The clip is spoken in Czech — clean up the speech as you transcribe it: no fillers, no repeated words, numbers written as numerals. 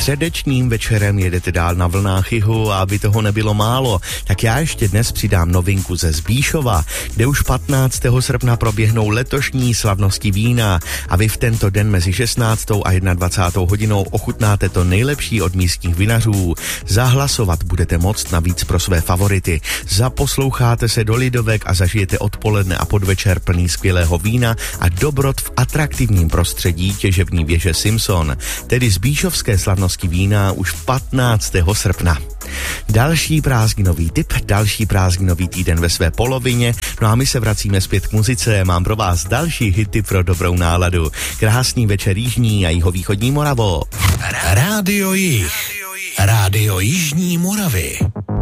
středečním večerem jedete dál na vlnách Jihu a aby toho nebylo málo, tak já ještě dnes přidám novinku ze Zbíšova, kde už 15. srpna proběhnou letošní slavnosti vína a vy v tento den mezi 16. a 21. hodinou ochutnáte to nejlepší od místních vinařů. Zahlasovat budete moct navíc pro své favority. Zaposloucháte se do Lidovek a zažijete odpoledne a podvečer plný skvělého vína a dobrot v atraktivním prostředí těžební věže Simpson, tedy Zbíšovské slavnosti vína už 15. srpna. Další prázdninový tip, další prázdninový týden ve své polovině, no a my se vracíme zpět k muzice. Mám pro vás další hity pro dobrou náladu. Krásný večer jižní a jihovýchodní Moravo. Rádio Jih. Rádio Jižní Moravy.